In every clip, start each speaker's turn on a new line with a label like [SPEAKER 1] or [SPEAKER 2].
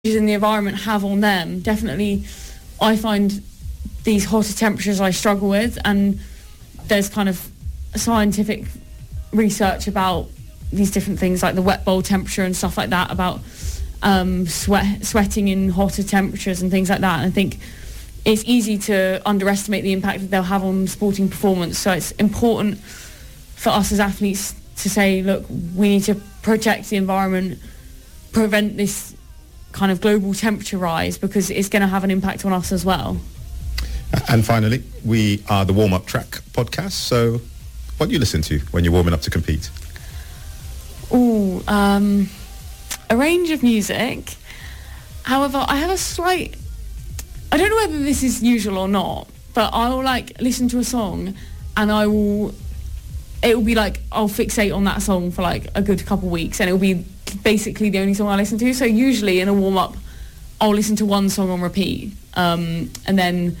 [SPEAKER 1] in the environment have on them. Definitely, I find these hotter temperatures I struggle with, and there's kind of scientific research about these different things like the wet bowl temperature and stuff like that, about sweating in hotter temperatures and things like that. And I think it's easy to underestimate the impact that they'll have on sporting performance. So it's important for us as athletes to say, look, we need to protect the environment, prevent this kind of global temperature rise, because it's going to have an impact on us as well.
[SPEAKER 2] And finally, we are the Warm Up Track podcast. So what do you listen to when you're warming up to compete?
[SPEAKER 1] A range of music. However, I have a slight... I don't know whether this is usual or not, but I'll listen to a song and it will be I'll fixate on that song for a good couple of weeks, and it'll be basically the only song I listen to. So usually in a warm-up, I'll listen to one song on repeat, and then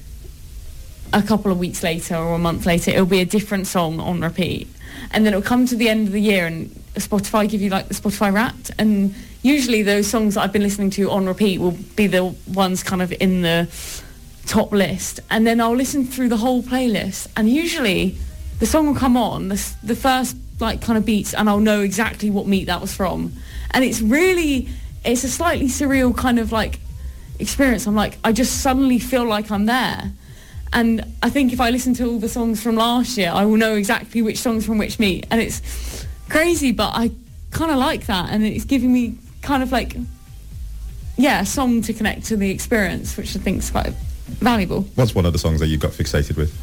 [SPEAKER 1] a couple of weeks later or a month later, it'll be a different song on repeat. And then it'll come to the end of the year and Spotify give you the Spotify Wrapped, and usually those songs that I've been listening to on repeat will be the ones kind of in the top list. And then I'll listen through the whole playlist, and usually the song will come on, the first kind of beats, and I'll know exactly what meet that was from. And it's a slightly surreal kind of experience. I just suddenly feel like I'm there. And I think if I listen to all the songs from last year, I will know exactly which songs from which meet. And it's crazy, but I kind of like that. And it's giving me kind of a song to connect to the experience, which I think is quite valuable.
[SPEAKER 2] What's one of the songs that you got fixated with?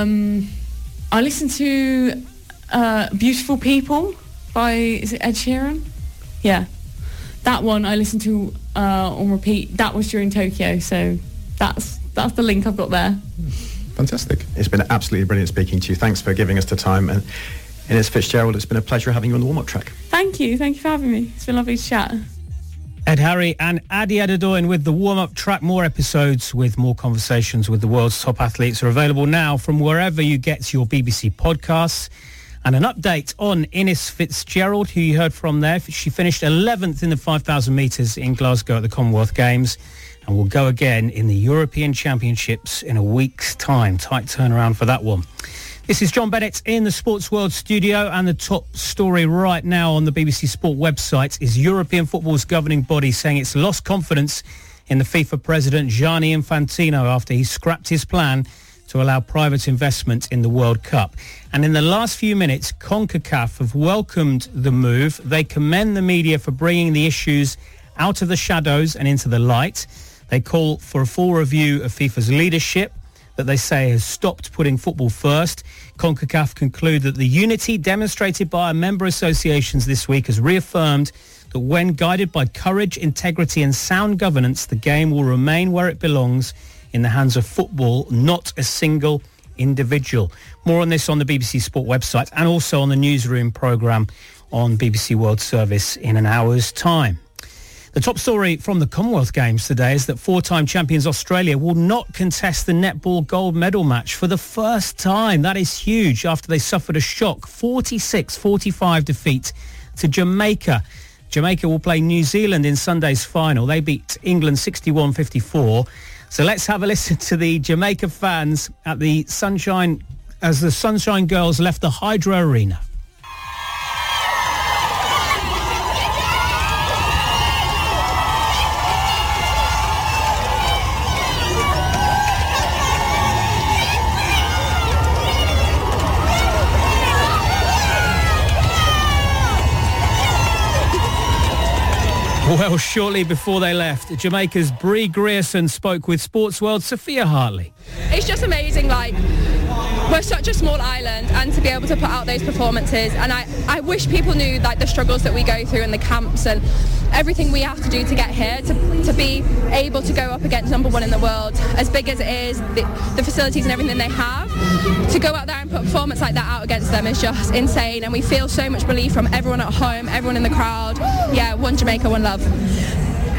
[SPEAKER 1] I listened to Beautiful People by, is it Ed Sheeran? Yeah. That one I listened to on repeat. That was during Tokyo, so that's the link I've got there.
[SPEAKER 2] Fantastic.
[SPEAKER 3] It's been absolutely brilliant speaking to you. Thanks for giving us the time. And Innes Fitzgerald, it's been a pleasure having you on the warm-up track.
[SPEAKER 1] Thank you for having me. It's been lovely to chat.
[SPEAKER 4] Ed Harry and Adi Adedoyin with the warm-up track. More episodes with more conversations with the world's top athletes are available now from wherever you get your BBC podcasts. And an update on Innes Fitzgerald, who you heard from there. She finished 11th in the 5,000 metres in Glasgow at the Commonwealth Games, and will go again in the European Championships in a week's time. Tight turnaround for that one. This is John Bennett in the Sports World studio, and the top story right now on the BBC Sport website is European football's governing body saying it's lost confidence in the FIFA president Gianni Infantino after he scrapped his plan to allow private investment in the World Cup. And in the last few minutes, CONCACAF have welcomed the move. They commend the media for bringing the issues out of the shadows and into the light. They call for a full review of FIFA's leadership that they say has stopped putting football first. CONCACAF conclude that the unity demonstrated by our member associations this week has reaffirmed that when guided by courage, integrity and sound governance, the game will remain where it belongs, in the hands of football, not a single individual. More on this on the BBC Sport website and also on the Newsroom programme on BBC World Service in an hour's time. The top story from the Commonwealth Games today is that four-time champions Australia will not contest the netball gold medal match for the first time. That is huge after they suffered a shock 46-45 defeat to Jamaica. Jamaica will play New Zealand in Sunday's final. They beat England 61-54. So let's have a listen to the Jamaica fans at the Sunshine as the Sunshine Girls left the Hydro Arena. Well, shortly before they left, Jamaica's Bree Grierson spoke with Sports World's Sophia Hartley.
[SPEAKER 5] It's just amazing, we're such a small island, and to be able to put out those performances, and I wish people knew the struggles that we go through in the camps and everything we have to do to get here, to be able to go up against number one in the world, as big as it is, the facilities and everything they have, to go out there and put a performance like that out against them is just insane, and we feel so much belief from everyone at home, everyone in the crowd. Yeah, one Jamaica, one love.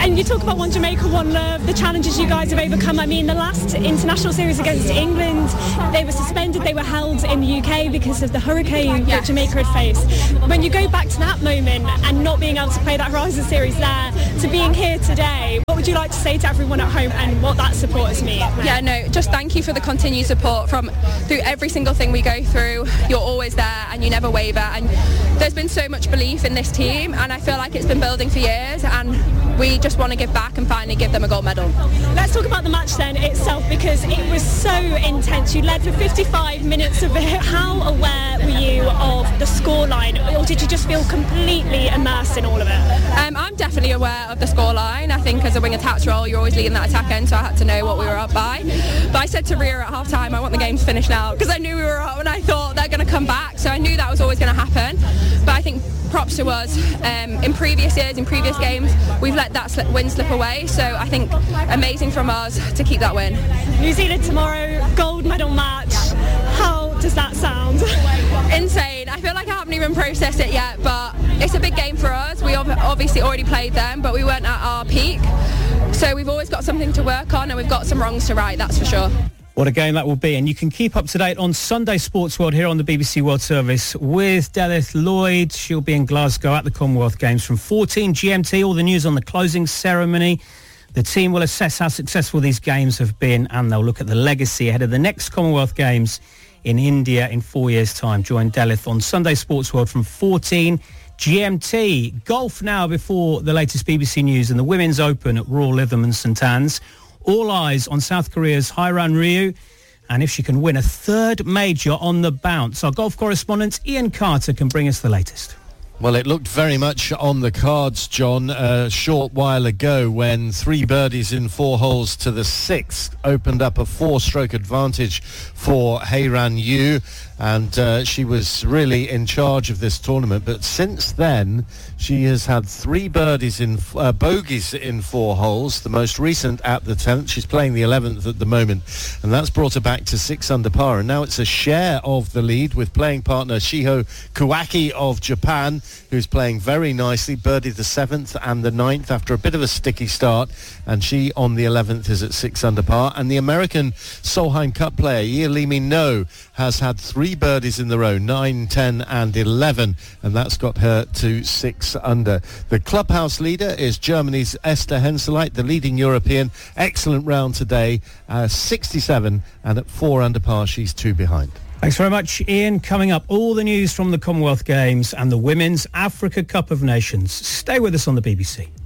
[SPEAKER 6] And you talk about One Jamaica, One Love, the challenges you guys have overcome. I mean, the last international series against England, they were suspended, they were held in the UK because of the hurricane that Jamaica had faced. When you go back to that moment and not being able to play that Horizon series there, to being here today, what would you like to say to everyone at home and what that support has meant?
[SPEAKER 5] Yeah, no, just thank you for the continued support through every single thing we go through. You're always there and you never waver, and there's been so much belief in this team, and I feel like it's been building for years, and we just want to give back and finally give them a gold medal.
[SPEAKER 6] Let's talk about the match then itself, because it was so intense. You led for 55 minutes of it. How aware were you of the scoreline, or did you just feel completely immersed in all of it?
[SPEAKER 5] I'm definitely aware of the scoreline. I think as a wing attack role, you're always leading that attack end, so I had to know what we were up by. But I said to Ria at half time, I want the game to finish now, because I knew we were up and I thought they're going to come back, so I knew that was always going to happen. But I think props to us. In previous years, in previous games, we've let that win slip away, so I think amazing from us to keep that win.
[SPEAKER 6] New Zealand tomorrow, gold medal match. How does that sound?
[SPEAKER 5] Insane. I feel like I haven't even processed it yet, but it's a big game for us. We obviously already played them, but we weren't at our peak, so we've always got something to work on, and we've got some wrongs to right, that's for sure.
[SPEAKER 4] What a game that will be. And you can keep up to date on Sunday Sports World here on the BBC World Service with Delith Lloyd. She'll be in Glasgow at the Commonwealth Games from 14 GMT. All the news on the closing ceremony. The team will assess how successful these games have been, and they'll look at the legacy ahead of the next Commonwealth Games in India in 4 years' time. Join Delith on Sunday Sports World from 14 GMT. Golf now before the latest BBC News and the Women's Open at Royal Lytham and St Anne's. All eyes on South Korea's Hairan Ryu, and if she can win a third major on the bounce. Our golf correspondent Ian Carter can bring us the latest.
[SPEAKER 7] Well, it looked very much on the cards, John, a short while ago when 3 birdies in 4 holes to the 6th opened up a 4-stroke advantage for Hairan Ryu, and she was really in charge of this tournament. But since then, she has had 3 birdies in bogeys in 4 holes, the most recent at the 10th. She's playing the 11th at the moment, and that's brought her back to 6 under par. And now it's a share of the lead with playing partner Shiho Kuwaki of Japan, who's playing very nicely, birdied the 7th and the 9th after a bit of a sticky start, and she on the 11th is at 6 under par. And the American Solheim Cup player Yealimi No has had 3 birdies in the row, 9, 10 and 11, and that's got her to 6 under. The clubhouse leader is Germany's Esther Henseleit, the leading European. Excellent round today, 67, and at 4 under par she's 2 behind.
[SPEAKER 4] Thanks very much, Ian. Coming up, all the news from the Commonwealth Games and the Women's Africa Cup of Nations. Stay with us on the BBC.